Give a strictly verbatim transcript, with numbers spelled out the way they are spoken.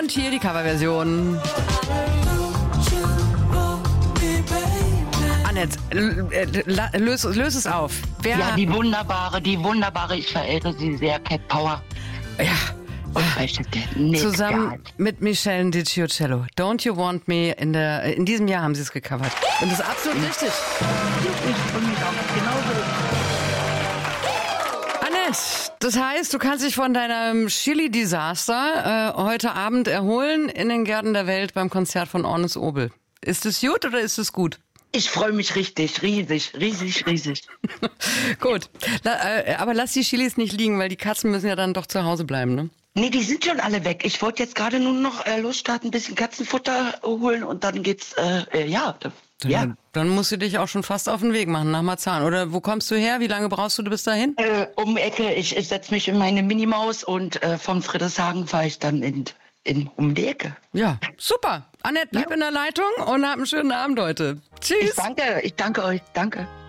Und hier die Coverversion. Annette, löse lös es auf. Wer ja, die wunderbare, die wunderbare, ich verehre sie sehr, Cat Power. Ja. Nee, zusammen mit Michelle Diciocello. Don't You Want Me. In, der, in diesem Jahr haben sie es gecovert. Und das ist absolut mhm. richtig. Ich freue mich auch genauso. Annette, das heißt, du kannst dich von deinem Chili-Desaster äh, heute Abend erholen in den Gärten der Welt beim Konzert von Ornes Obel. Ist es gut oder ist es gut? Ich freue mich richtig, riesig, riesig, riesig. Gut, La, äh, aber lass die Chilis nicht liegen, weil die Katzen müssen ja dann doch zu Hause bleiben, ne? Nee, die sind schon alle weg. Ich wollte jetzt gerade nur noch äh, losstarten, ein bisschen Katzenfutter holen und dann geht's, äh, äh, ja. Dann, ja. Dann musst du dich auch schon fast auf den Weg machen nach Marzahn. Oder wo kommst du her? Wie lange brauchst du bis dahin? Äh, um die Ecke. Ich, ich setze mich in meine Minimaus und äh, von Friedrichshagen fahre ich dann in, in, um die Ecke. Ja, super. Annette, bleib ja. in der Leitung und hab einen schönen Abend heute. Tschüss. Ich danke, ich danke euch. Danke.